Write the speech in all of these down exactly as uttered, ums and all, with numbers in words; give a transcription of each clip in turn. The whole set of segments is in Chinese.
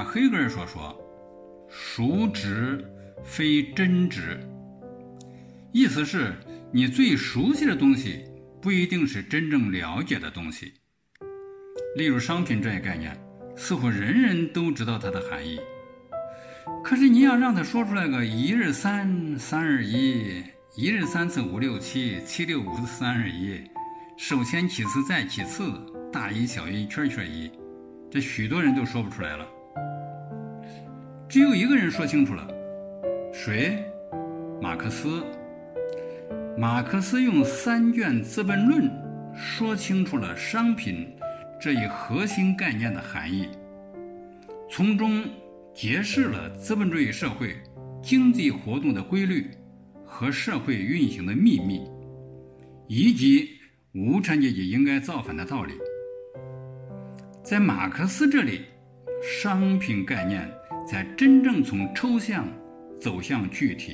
黑格尔所说，孰知非真知，意思是你最熟悉的东西不一定是真正了解的东西。例如商品这一概念，似乎人人都知道它的含义，可是你要让他说出来个一日三三二一，一日三四五六七，七六五四三二一，首先其次再其次，大一小一圈圈一，这许多人都说不出来了。只有一个人说清楚了，谁？马克思。马克思用三卷《资本论》说清楚了商品这一核心概念的含义，从中揭示了资本主义社会经济活动的规律和社会运行的秘密，以及无产阶级应该造反的道理。在马克思这里，商品概念才真正从抽象走向具体。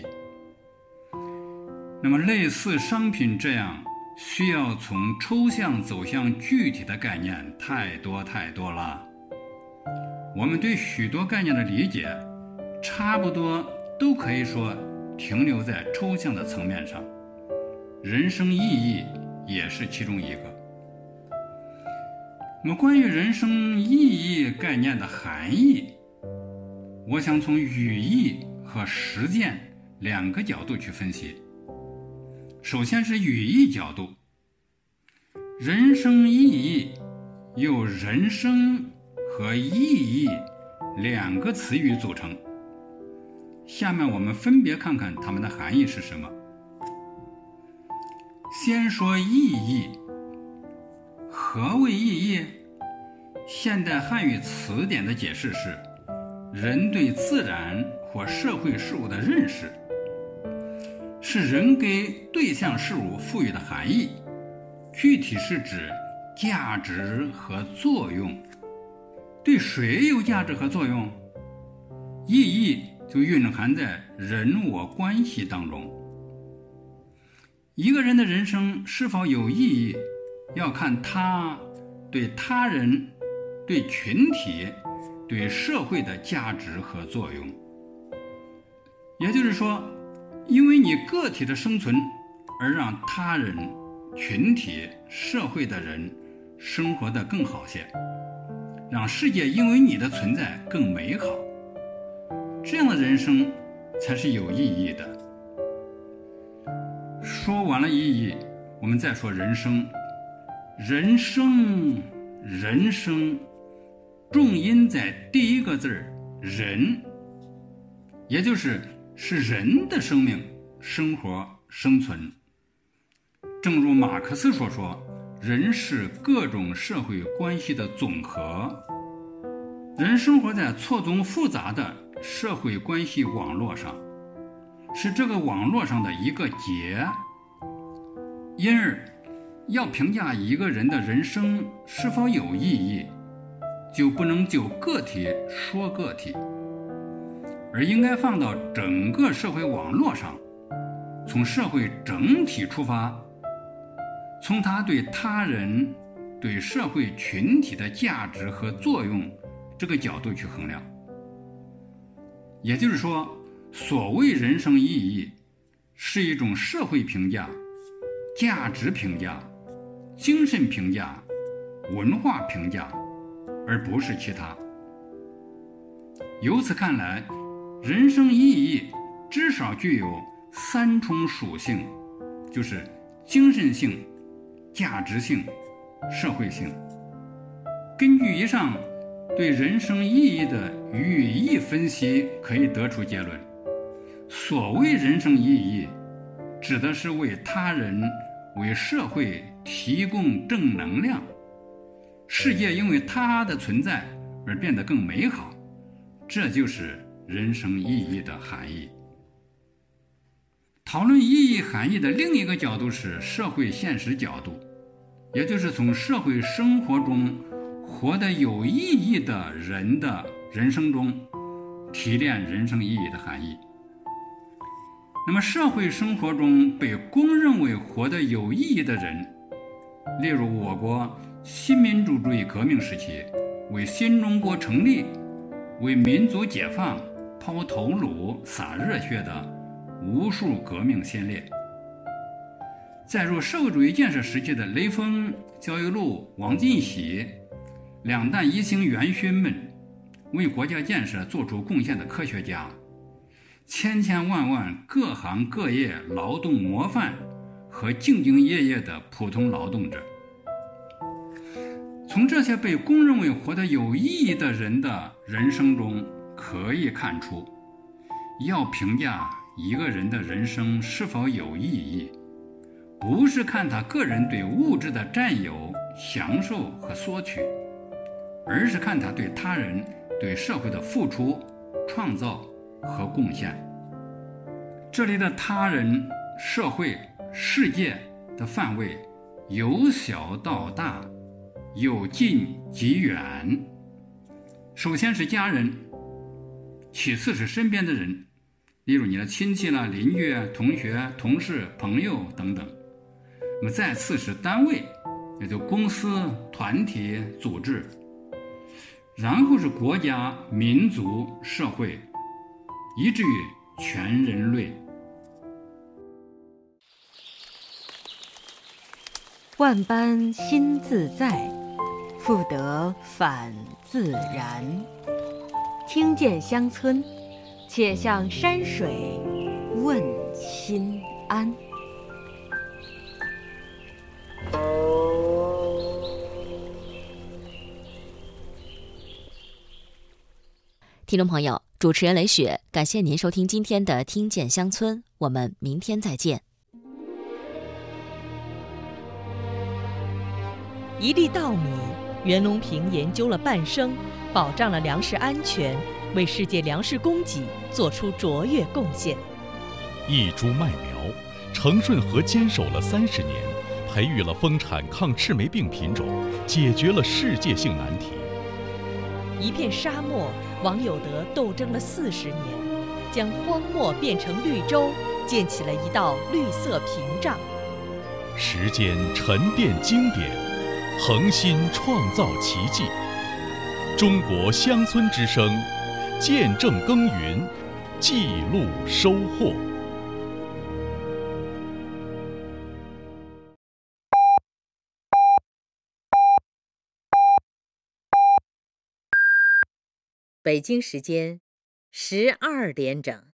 那么类似商品这样需要从抽象走向具体的概念太多太多了。我们对许多概念的理解差不多都可以说停留在抽象的层面上，人生意义也是其中一个。那么关于人生意义概念的含义，我想从语义和实践两个角度去分析。首先是语义角度，人生意义由人生和意义两个词语组成。下面我们分别看看它们的含义是什么。先说意义。何谓意义？现代汉语词典的解释是人对自然或社会事物的认识，是人给对象事物赋予的含义，具体是指价值和作用。对谁有价值和作用？意义就蕴含在人我关系当中。一个人的人生是否有意义，要看他对他人、对群体、对社会的价值和作用。也就是说，因为你个体的生存而让他人、群体、社会的人生活得更好些，让世界因为你的存在更美好，这样的人生才是有意义的。说完了意义，我们再说人生。人生，人生，重音在第一个字人，也就是是人的生命、生活、生存。正如马克思所说，人是各种社会关系的总和。人生活在错综复杂的社会关系网络上，是这个网络上的一个结。因而要评价一个人的人生是否有意义，就不能就个体说个体，而应该放到整个社会网络上，从社会整体出发，从他对他人、对社会群体的价值和作用这个角度去衡量。也就是说，所谓人生意义是一种社会评价、价值评价、精神评价、文化评价，而不是其他。由此看来，人生意义至少具有三重属性，就是精神性、价值性、社会性。根据以上对人生意义的语义分析，可以得出结论：所谓人生意义，指的是为他人、为社会提供正能量，世界因为他的存在而变得更美好，这就是人生意义的含义。讨论意义含义的另一个角度是社会现实角度，也就是从社会生活中活得有意义的人的人生中提炼人生意义的含义。那么社会生活中被公认为活得有意义的人，例如我国新民主主义革命时期为新中国成立为民族解放抛头颅洒热血的无数革命先烈。在入社会主义建设时期的雷锋、焦裕禄、王进喜两弹一星元勋们，为国家建设做出贡献的科学家，千千万万各行各业劳动模范和兢兢业业的普通劳动者。从这些被公认为活得有意义的人的人生中可以看出，要评价一个人的人生是否有意义，不是看他个人对物质的占有、享受和索取，而是看他对他人、对社会的付出、创造和贡献。这里的他人、社会、世界的范围由小到大，由近及远。首先是家人，其次是身边的人，例如你的亲戚啦、邻居、同学、同事、朋友等等。那么再次是单位，也就公司、团体、组织，然后是国家、民族、社会，以至于全人类。 万般心自在，复得返自然。听见乡村，且向山水问心安。 听众朋友，主持人雷雪，感谢您收听今天的《听见乡村》，我们明天再见。 一粒稻米，袁隆平研究了半生，保障了粮食安全，为世界粮食供给做出卓越贡献。 一株麦苗，程顺和坚守了三十年，培育了丰产抗赤霉病品种，解决了世界性难题。 一片沙漠，王有德斗争了四十年，将荒漠变成绿洲，建起了一道绿色屏障。 时间沉淀经典，恒心创造奇迹。中国乡村之声，见证耕耘，记录收获。 北京时间十二点整。